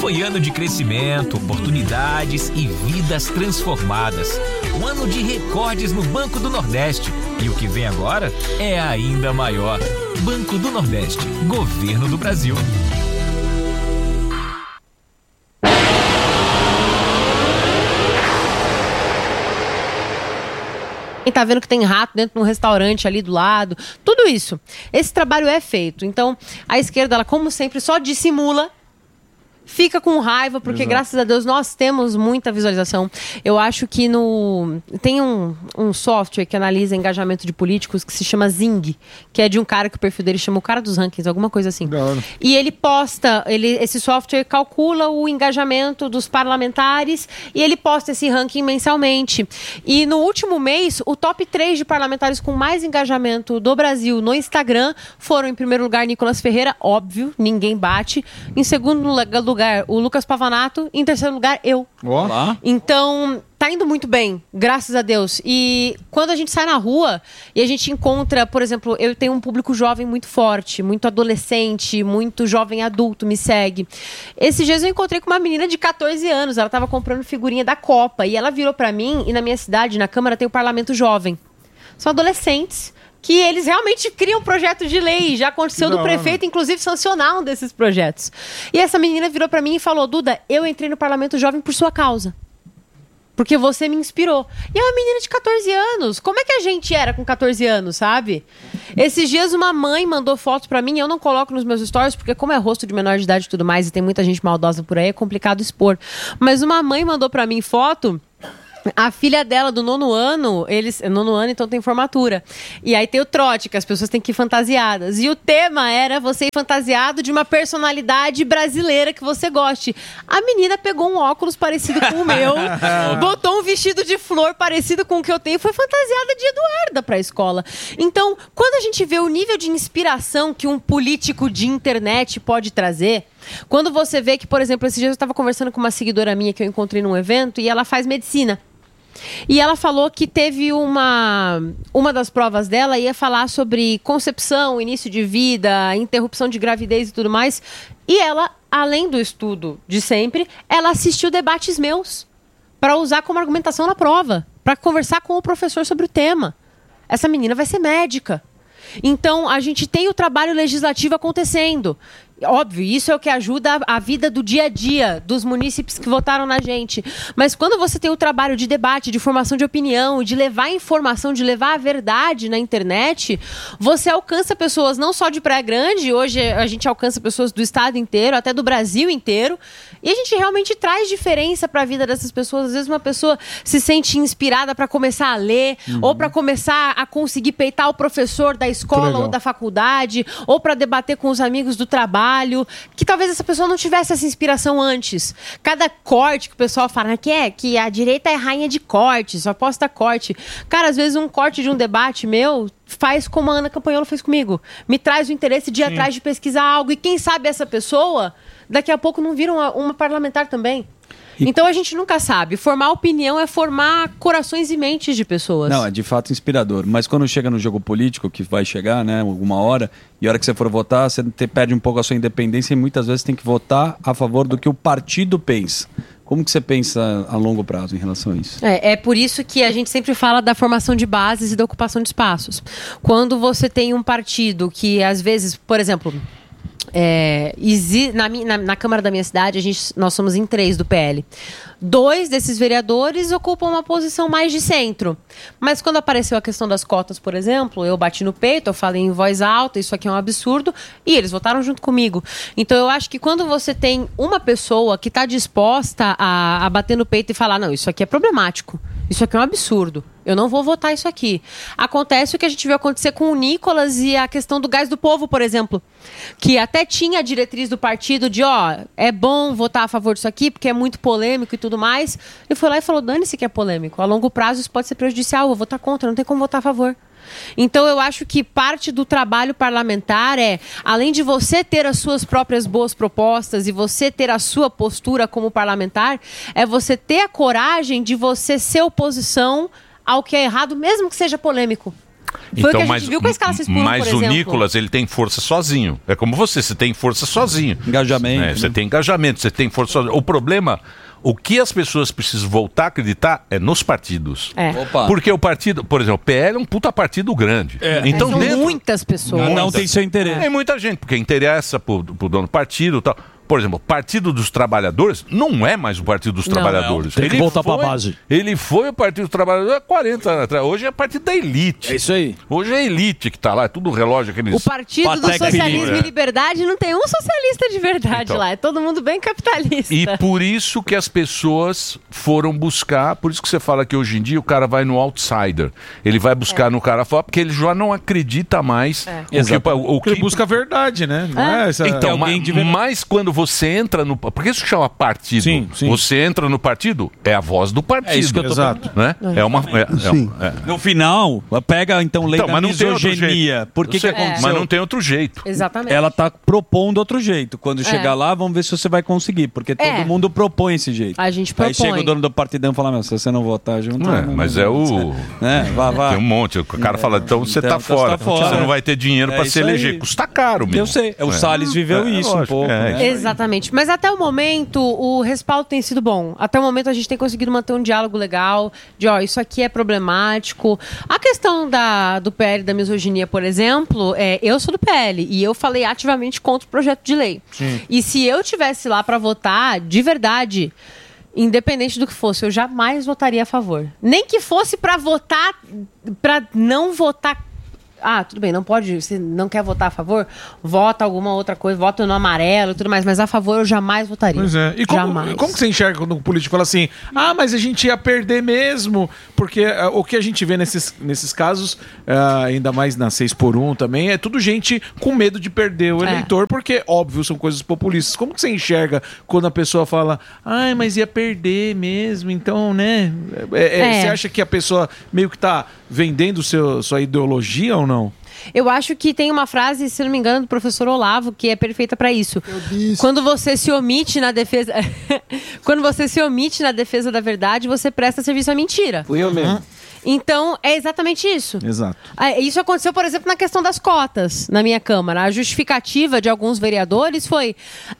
Foi ano de crescimento, oportunidades e vidas transformadas. Um ano de recordes no Banco do Nordeste. E o que vem agora é ainda maior. Banco do Nordeste, Governo do Brasil. Quem tá vendo que tem rato dentro de um restaurante ali do lado, tudo isso. Esse trabalho é feito. Então, a esquerda, ela, como sempre, só dissimula, fica com raiva, porque Exato. graças a Deus nós temos muita visualização. Eu acho que tem um software que analisa engajamento de políticos que se chama Zing, que é de um cara que o perfil dele chama o cara dos rankings, alguma coisa assim. E ele posta, esse software calcula o engajamento dos parlamentares e ele posta esse ranking mensalmente. E no último mês, o top 3 de parlamentares com mais engajamento do Brasil no Instagram foram, em primeiro lugar, Nicolas Ferreira, óbvio, ninguém bate. Em segundo lugar, o Lucas Pavanato. Em terceiro lugar, eu. Olá. Então, tá indo muito bem, graças a Deus. E quando a gente sai na rua e a gente encontra, por exemplo, eu tenho um público jovem muito forte, muito adolescente, muito jovem adulto me segue. Esses dias eu encontrei com uma menina de 14 anos, ela tava comprando figurinha da Copa e ela virou pra mim, e na minha cidade, na Câmara, tem o Parlamento Jovem. São adolescentes que eles realmente criam projeto de lei. Já aconteceu do prefeito, inclusive, sancionar um desses projetos. E essa menina virou pra mim e falou: Duda, eu entrei no Parlamento Jovem por sua causa. Porque você me inspirou. E é uma menina de 14 anos. Como é que a gente era com 14 anos, sabe? Esses dias uma mãe mandou fotos pra mim. Eu não coloco nos meus stories, porque como é rosto de menor de idade e tudo mais, e tem muita gente maldosa por aí, é complicado expor. Mas uma mãe mandou pra mim foto. A filha dela, do 9º ano, nono ano, então tem formatura. E aí tem o trote, que as pessoas têm que ir fantasiadas. E o tema era você ir fantasiado de uma personalidade brasileira que você goste. A menina pegou um óculos parecido com o meu, botou um vestido de flor parecido com o que eu tenho e foi fantasiada de Eduarda pra escola. Então, quando a gente vê o nível de inspiração que um político de internet pode trazer, quando você vê que, por exemplo, esses dias eu estava conversando com uma seguidora minha que eu encontrei num evento e ela faz medicina. E ela falou que teve uma das provas dela ia falar sobre concepção, início de vida, interrupção de gravidez e tudo mais. E ela, além do estudo de sempre, ela assistiu debates meus para usar como argumentação na prova, para conversar com o professor sobre o tema. Essa menina vai ser médica. Então, a gente tem o trabalho legislativo acontecendo. Óbvio, isso é o que ajuda a vida do dia a dia dos munícipes que votaram na gente. Mas quando você tem o trabalho de debate, de formação de opinião, de levar informação, de levar a verdade na internet, você alcança pessoas não só de Praia Grande, hoje a gente alcança pessoas do estado inteiro, até do Brasil inteiro, e a gente realmente traz diferença para a vida dessas pessoas. Às vezes uma pessoa se sente inspirada para começar a ler, ou para começar a conseguir peitar o professor da escola ou da faculdade, ou para debater com os amigos do trabalho, que talvez essa pessoa não tivesse essa inspiração antes. Cada corte que o pessoal fala que a direita é rainha de corte, só posta corte. Cara, às vezes um corte de um debate meu faz como a Ana Campanholo fez comigo. Me traz o interesse de ir atrás de pesquisar algo. E quem sabe essa pessoa, daqui a pouco não vira uma parlamentar também. Então a gente nunca sabe. Formar opinião é formar corações e mentes de pessoas. Não, é de fato inspirador. Mas quando chega no jogo político, que vai chegar, né, alguma hora, e a hora que você for votar, você perde um pouco a sua independência e muitas vezes tem que votar a favor do que o partido pensa. Como que você pensa a longo prazo em relação a isso? É por isso que a gente sempre fala da formação de bases e da ocupação de espaços. Quando você tem um partido que, às vezes, por exemplo... na Câmara da minha cidade, nós somos em 3 do PL. 2 desses vereadores ocupam uma posição mais de centro. Mas quando apareceu a questão das cotas, por exemplo, eu bati no peito, eu falei em voz alta, isso aqui é um absurdo, e eles votaram junto comigo. Então eu acho que quando você tem uma pessoa que está disposta a bater no peito e falar, não, isso aqui é problemático, isso aqui é um absurdo, eu não vou votar isso aqui. Acontece o que a gente viu acontecer com o Nicolas e a questão do gás do povo, por exemplo. Que até tinha a diretriz do partido de, é bom votar a favor disso aqui, porque é muito polêmico e tudo mais. Ele foi lá e falou, dane-se que é polêmico. A longo prazo isso pode ser prejudicial, eu vou votar contra, não tem como votar a favor. Então eu acho que parte do trabalho parlamentar além de você ter as suas próprias boas propostas e você ter a sua postura como parlamentar, é você ter a coragem de você ser oposição ao que é errado, mesmo que seja polêmico. Foi o que a gente viu com a escala 6 por 1, mas por o exemplo. Nicolas, ele tem força sozinho. É como você tem força sozinho. Engajamento. Você tem engajamento, você tem força sozinho. O problema, o que as pessoas precisam voltar a acreditar é nos partidos. Opa. Porque o partido, por exemplo, o PL é um puta partido grande. Então, São dentro, muitas pessoas. Não tem seu interesse. tem muita gente, porque interessa pro dono do partido e tal. Por exemplo, o Partido dos Trabalhadores não é mais o Partido dos Trabalhadores. Tem que voltar pra base. Ele foi o Partido dos Trabalhadores há 40 anos atrás. Hoje é o Partido da elite. É isso aí. Hoje é a elite que tá lá, é tudo relógio. Aqueles... O Partido do Patek Socialismo Philippe. e Liberdade não tem um socialista de verdade Então. lá. É todo mundo bem capitalista. E por isso que as pessoas foram buscar, por isso que você fala que hoje em dia o cara vai no outsider. Ele vai buscar no cara fora, porque ele já não acredita mais o que Ele busca a verdade, né? Não é essa... Então, alguém de verdade. mas quando você entra no... Por que isso chama partido? Sim, sim. Você entra no partido, é a voz do partido. É isso que eu tô Exato. Né? É uma... Sim. No final, pega então lei Então, da mas não tem outro misoginia. jeito. Por que Você- aconteceu? Mas não tem outro jeito. Exatamente. Ela tá propondo outro jeito. Quando chegar lá, vamos ver se você vai conseguir. Porque todo mundo propõe esse jeito. A gente Aí propõe. chega o dono do partidão e fala, meu, se você não votar junto... Não é, mas é o... Vá. Tem um monte. O cara fala, então você Então, tá então fora. você tá fora. Você não vai ter dinheiro É pra isso se eleger. aí. Custa caro, meu. Eu sei. O Salles viveu isso um lógico, pouco. né? Exatamente. Mas até o momento, o respaldo tem sido bom. Até o momento, a gente tem conseguido manter um diálogo legal de, isso aqui é problemático. A questão do PL, da misoginia, por exemplo, eu sou do PL e eu falei ativamente contra o projeto de lei. E se eu tivesse lá para votar, de verdade, independente do que fosse, eu jamais votaria a favor. Nem que fosse para votar, para não votar. Tudo bem, não pode, você não quer votar a favor? Vota alguma outra coisa, vota no amarelo e tudo mais, mas a favor eu jamais votaria. Pois é. E Jamais. como que você enxerga quando o político fala assim, mas a gente ia perder mesmo? Porque o que a gente vê nesses casos, ainda mais na 6 por 1 também, é tudo gente com medo de perder o eleitor, porque, óbvio, são coisas populistas. Como que você enxerga quando a pessoa fala, mas ia perder mesmo, então, né? Você acha que a pessoa meio que tá vendendo sua ideologia ou não? Eu acho que tem uma frase, se não me engano, do professor Olavo, que é perfeita para isso. disse. Quando você se omite na defesa, quando você se omite na defesa da verdade, você presta serviço à mentira. Fui eu mesmo. Então, é exatamente isso. Exato. Isso aconteceu, por exemplo, na questão das cotas na minha Câmara. A justificativa de alguns vereadores foi: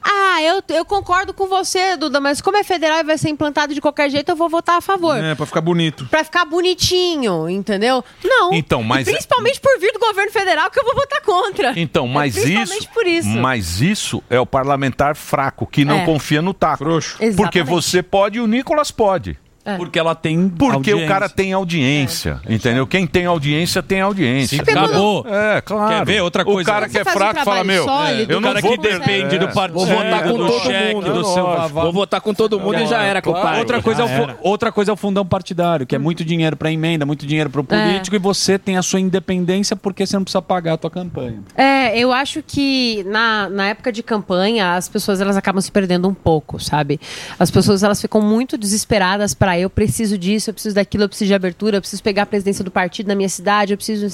eu concordo com você, Duda, mas como é federal e vai ser implantado de qualquer jeito, eu vou votar a favor. Pra ficar bonito. Pra ficar bonitinho, entendeu? Não. Então, mas- E principalmente por vir do governo federal, que eu vou votar contra. Então, mas principalmente por isso. Mas isso é o parlamentar fraco, que não confia no taco. Frouxo. Porque Exatamente. você pode e o Nicolas pode. Porque ela tem Porque audiência. o cara tem audiência, entendeu? Quem tem audiência, tem audiência. Acabou. Claro. Quer ver outra coisa? O cara que Você é faz um fraco fala, trabalho sólido, eu O não cara vou que perder. depende do partido, Vou votar com do todo cheque, mundo. do seu vavá. Vou votar com todo mundo e já era, compadre. Outra coisa é o fundão partidário, que é muito dinheiro para emenda, muito dinheiro para o político, e você tem a sua independência porque você não precisa pagar a tua campanha. Eu acho que na época de campanha, as pessoas elas acabam se perdendo um pouco, sabe? As pessoas elas ficam muito desesperadas para eu preciso disso, eu preciso daquilo, eu preciso de abertura, eu preciso pegar a presidência do partido na minha cidade, eu preciso...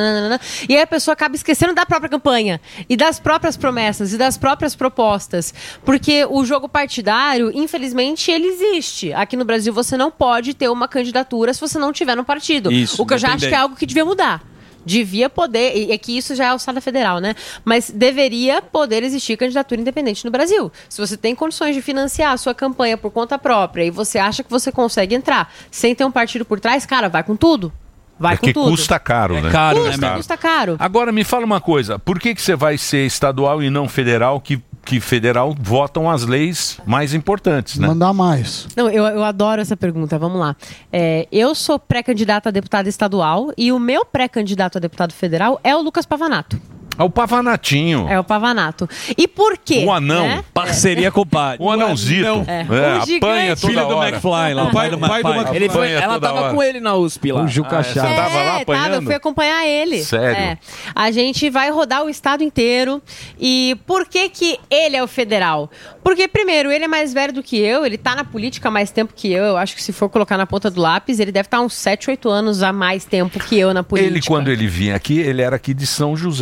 E aí a pessoa acaba esquecendo da própria campanha e das próprias promessas e das próprias propostas. Porque o jogo partidário, infelizmente, ele existe. Aqui no Brasil você não pode ter uma candidatura se você não tiver no partido. Isso, o que eu já acho que é algo que devia mudar. Devia poder, e é que isso já é alçada federal, né? Mas deveria poder existir candidatura independente no Brasil. Se você tem condições de financiar a sua campanha por conta própria e você acha que você consegue entrar sem ter um partido por trás, cara, vai com tudo. Vai com que tudo. custa caro, né? Caro, Custa caro. Agora, me fala uma coisa. Por que você vai ser estadual e não federal, que federal votam as leis mais importantes, né? Mandar mais. Não, eu adoro essa pergunta, vamos lá. Eu sou pré-candidata a deputada estadual e o meu pré-candidato a deputado federal é o Lucas Pavanato. É o Pavanatinho. É o Pavanato. E por quê? O anão. Né? Parceria com o pai. O anãozito. O apanha gigante. toda Filho do hora. McFly lá. O pai do McFly. Ele foi, Apanha ela toda tava hora. com ele na USP lá. O Juca Chá. Você tava lá apanhando? Eu fui acompanhar ele. Sério? A gente vai rodar o estado inteiro. E por que ele é o federal? Porque, primeiro, ele é mais velho do que eu, ele tá na política há mais tempo que eu. Eu acho que se for colocar na ponta do lápis, ele deve estar uns 7, 8 anos a mais tempo que eu na política. Ele, quando ele vinha aqui, ele era aqui de São José, né?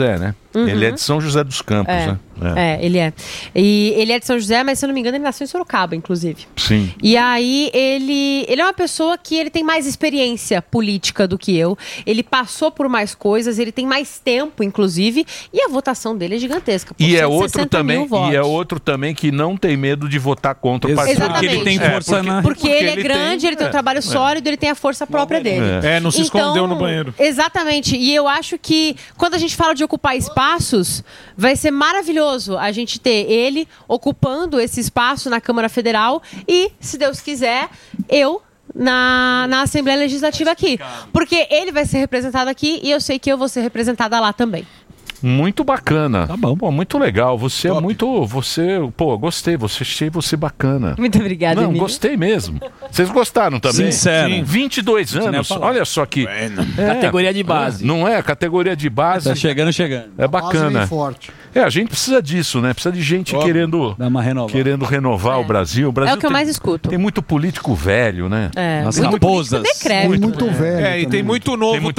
Ele é de São José dos Campos, né? Ele é. E ele é de São José, mas se eu não me engano, ele nasceu em Sorocaba, inclusive. Sim. E aí, ele é uma pessoa que ele tem mais experiência política do que eu. Ele passou por mais coisas, ele tem mais tempo, inclusive, e a votação dele é gigantesca. E é outro também que não tem medo de votar contra o partido. Exatamente. Porque ele tem força porque ele é grande, ele tem um trabalho sólido, ele tem a força própria dele. Não se escondeu no banheiro. Exatamente. E eu acho que quando a gente fala de ocupar espaços, vai ser maravilhoso a gente ter ele ocupando esse espaço na Câmara Federal e, se Deus quiser, eu na Assembleia Legislativa aqui. Porque ele vai ser representado aqui e eu sei que eu vou ser representada lá também. Muito bacana. Tá bom. Pô, muito legal. Você é muito... gostei. Achei você bacana. Muito obrigada, Não, Emílio. gostei mesmo. Vocês gostaram também? Sincero. Sim. 22 anos. Olha só que... Categoria de base. Não é? Categoria de base. Tá chegando. É bacana. Forte. A gente precisa disso, né? Precisa de gente querendo renovar o Brasil. O Brasil É o que eu mais escuto. Tem muito político velho, né? As muito raposas. decrépito. Muito velho. E tem muito novo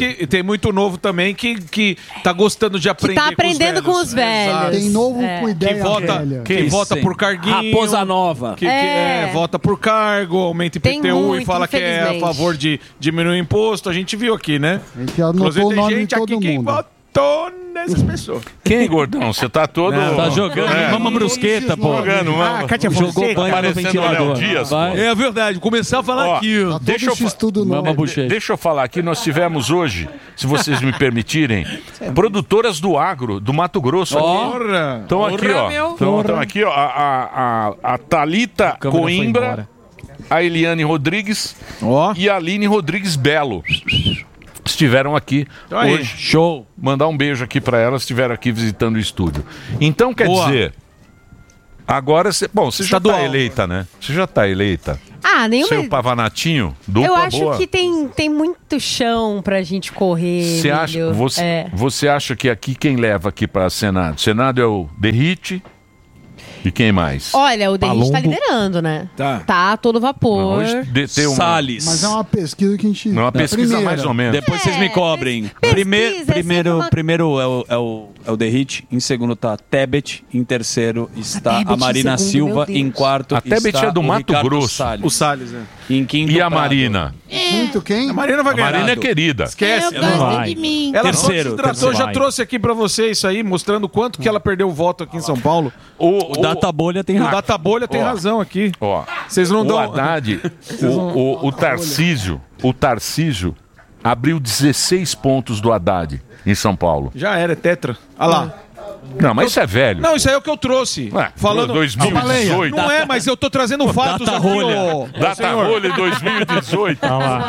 também que tá gostando de aprender Que tá aprendendo com os velhos. Exato. Tem novo com ideia velha. Que vota por carguinho. Raposa nova. Que vota por cargo, aumenta Tem IPTU muito, e fala que é a infelizmente. favor de diminuir o imposto. A gente viu aqui, né? A gente anotou o nome de todo quem mundo. votou nessas pessoas. Quem, gordão? Você tá todo... Tá jogando mama brusqueta, pô. Jogando mama. Cátia Jogou banho no Parecendo o Léo ventilador. Dias, Vai. É verdade. Começar a falar aqui. Tá todo Deixa eu esse estudo Mama novo. bochecha. Deixa eu falar aqui, nós tivemos hoje, se vocês me permitirem, produtoras do agro, do Mato Grosso. Porra. Estão aqui, ó. Estão aqui, ó. A Thalita câmera foi Coimbra, embora. a Eliane Rodrigues e a Aline Rodrigues Belo. Estiveram aqui Então aí. hoje. Show. Mandar um beijo aqui pra elas, estiveram aqui visitando o estúdio. Então, quer Boa. dizer, agora, você já Estadual. tá eleita, né? Você já tá eleita. Nenhuma... Seu Pavanatinho, dupla Eu acho boa. que tem muito chão pra gente correr. Você acha, Emílio. você acha que aqui quem leva aqui para Senado? Senado é o Derrite e quem mais? Olha, o Derrite tá Palumbo. liderando, né? Tá. Tá a todo vapor. Hoje tem uma, Salles. Mas é uma pesquisa que a gente... uma pesquisa Primeira. mais ou menos. Depois vocês me cobrem. pesquisa, Primeiro é o Derrite, em segundo tá Tebet, em terceiro está Tebet a Marina em segundo, Silva, meu Deus. em quarto A Tebet está é do o Mato Ricardo Grosso. Salles. O Salles, né? Em quinto E a Prado. Marina? Muito quem? A Marina vai A ganhar. Marina é querida. Esquece. Não vai. Ela Terceiro, só se hidratou, já vai. trouxe aqui pra você isso aí, mostrando quanto que ela perdeu o voto aqui em São Paulo. O Data Bolha tem O razão. Databolha tem razão aqui. Ó, Vocês não o dão... Haddad, o Tarcísio abriu 16 pontos do Haddad em São Paulo. Já era, é tetra. Olha lá. Não, mas isso é velho. Não, isso aí é o que eu trouxe. Ué, Falando... 2018. Não é, mas eu tô trazendo fatos Data aqui, rolha. ó. Data Senhor. rolha em 2018.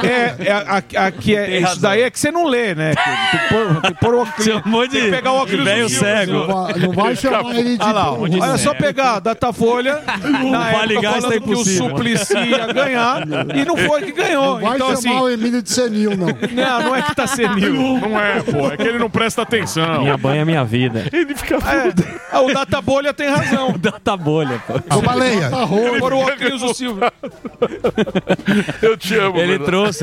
Aqui isso daí é que você não lê, né? Tem que pôr o óculos. Um monte Tem que pegar o óculos velho do cego. Não vai chamar ele de... Olha lá, olha só pegar a Datafolha na Vale época Gás tá falando que o impossível. Suplicy ia ganhar e não foi que ganhou. Vai Então chamar assim, o Emílio de senil, não. não é que tá senil. Não é, pô. É que ele não presta atenção. Minha banha é minha vida. Ele fica O Databolha tem razão. Data Bolha, pô. Ô, Baleia. Por o óculos do Silvio. Eu te amo. Ele Bruno. trouxe.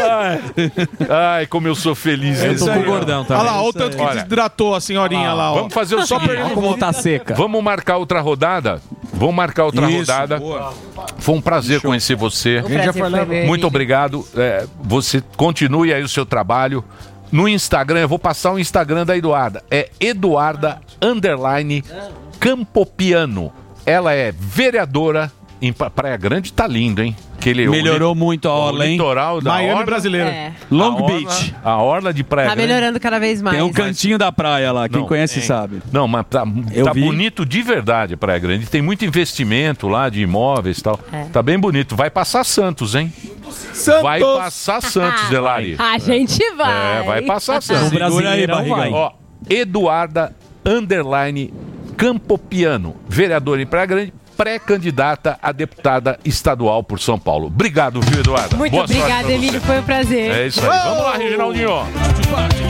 Ai, como eu sou feliz. Eu nisso tô com aí, o ó. gordão Olha também. lá, olha o tanto que Olha. desidratou a senhorinha lá, ó. Vamos fazer o Só seguinte. perdendo Como voto. tá seca. Vamos marcar outra rodada? Vamos marcar outra Isso, rodada. boa. Foi um prazer conhecer você. O prazer foi meu, Muito Emílio. obrigado. Você continue aí o seu trabalho. No Instagram, eu vou passar o Instagram da Eduarda. É Eduarda_Campopiano. Ela é vereadora em Praia Grande. Tá lindo, hein? Melhorou muito a orla, hein? litoral da Miami orla, brasileira. É. Long a orla- Beach. A orla de Praia Tá Grande. melhorando cada vez mais. Tem um cantinho da praia lá. Quem Não, conhece sabe. Não, mas tá Eu vi. bonito de verdade Praia Grande. Tem muito investimento lá de imóveis e tal. Tá bem bonito. Vai passar Santos, hein? Santos. Vai passar Santos, Elari. A gente vai. Vai passar O Santos. Brasileirão vai. Ó, Eduarda_Campopiano, vereadora em Praia Grande, pré-candidata a deputada estadual por São Paulo. Obrigado, viu, Eduarda? Muito Boa sorte obrigada, pra você. Emílio. Foi um prazer. É isso aí. Vamos lá, Reginaldinho.